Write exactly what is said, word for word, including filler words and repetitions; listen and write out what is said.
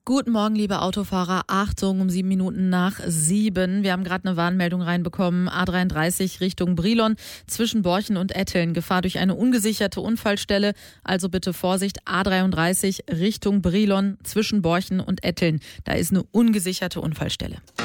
Guten Morgen, liebe Autofahrer. Achtung, um sieben Minuten nach sieben. Wir haben gerade eine Warnmeldung reinbekommen. A dreiunddreißig Richtung Brilon zwischen Borchen und Etteln. Gefahr durch eine ungesicherte Unfallstelle. Also bitte Vorsicht. A dreiunddreißig Richtung Brilon zwischen Borchen und Etteln. Da ist eine ungesicherte Unfallstelle.